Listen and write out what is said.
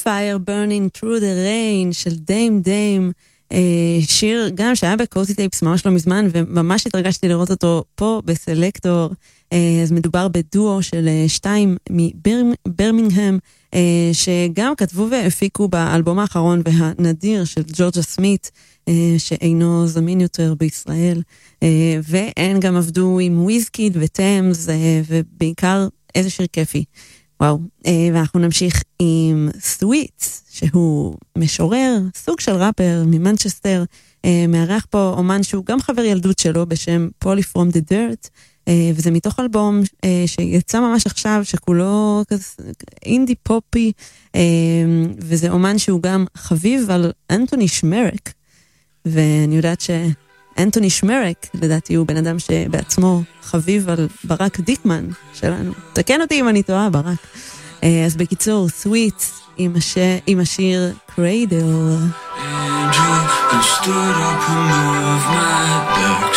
Fire Burning Through the Rain של דיים דיים, שיר גם שהיה בקוזי טייפס ממש לא מזמן, וממש התרגשתי לראות אותו פה בסלקטור. אז מדובר בדואו של 2 מברמינגהם, שגם כתבו והפיקו באלבום האחרון והנדיר של ג'ורג'ה סמית, שאינו זמין יותר בישראל, והן גם עבדו עם וויזקיד וטמס, ובעיקר איזה שיר כיפי. וואו, ואנחנו נמשיך עם סוויטס, שהוא משורר, סוג של ראפר ממנצ'סטר, מארח פה אומן שהוא גם חבר ילדות שלו בשם פולי פרום דה דירט, וזה מתוך אלבום שיצא ממש עכשיו, שכולו אינדי פופי, וזה אומן שהוא גם חביב על אנטוני שמרק, ואני יודעת שאנטוני שמרק, לדעתי הוא בן אדם שבעצמו חביב על ברק דיקמן שלנו. תקן אותי אם אני טועה, ברק. אז בקיצור, סוויטס עם השיר קריידל. Angel, you stood up and moved my back.